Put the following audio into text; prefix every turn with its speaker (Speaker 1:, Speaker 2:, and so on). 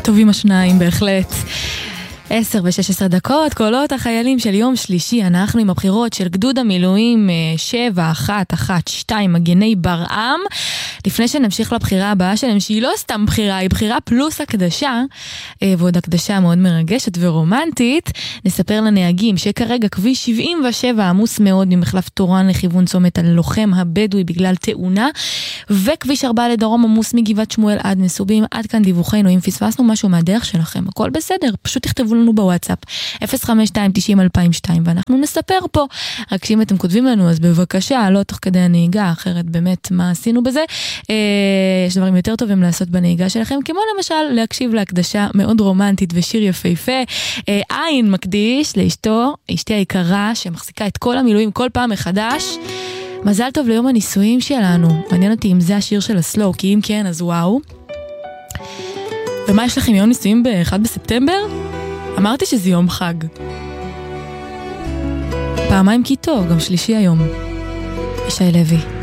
Speaker 1: טובים השניים בהחלט. 10 ו-16 קולות החיילים של יום שלישי. אנחנו עם הבחירות של גדוד המילואים 7112 מגני ברעם. לפני שנמשיך לבחירה הבאה שלהם, שהיא לא סתם בחירה, היא בחירה פלוס הקדשה, ועוד הקדשה מאוד מרגשת ורומנטית, נספר לנהגים שכרגע כביש 77 עמוס מאוד ממחלף תורן לכיוון צומת הלוחם הבדואי בגלל תאונה, וכביש 4 לדרום עמוס מגבעת שמואל עד מסובים. עד כאן דיווחנו. אם פספסנו משהו מהדרך שלכם, הכל בסדר, פשוט תכתבו לנו בוואטסאפק 052-90-2002 ואנחנו נספר פה. רק שאם אתם כותבים לנו אז בבקשה, לא תוך כדי הנהיגה, אחרת באמת מה עשינו בזה. יש דברים יותר טובים לעשות בנהיגה שלכם, כמו למשל להקשיב להקדשה מאוד רומנטית ושיר יפהפה. עין מקדיש לאשתו, אשתי היקרה שמחזיקה את כל המילואים כל פעם מחדש. מזל טוב ליום הנישואים שלנו. מעניין אותי אם זה השיר של הסלו, כי אם כן אז וואו. ומה יש לכם יום נישואים ב-1 בספטמבר? אמרתי שזה יום חג. פעמיים כיתו, גם שלישי היום. ישי לוי.